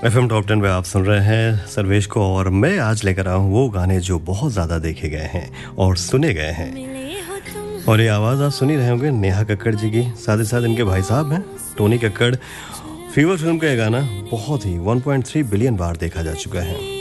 FM top 10 पे आप सुन रहे हैं सर्वेश को और मैं आज लेकर आया हूँ वो गाने जो बहुत ज़्यादा देखे गए हैं और सुने गए हैं। और ये आवाज़ आप सुन ही रहे होंगे नेहा कक्कड़ जी की, साथ ही साथ इनके भाई साहब हैं टोनी कक्कड़। फीवर फिल्म का ये गाना बहुत ही 1.3 बिलियन बार देखा जा चुका है।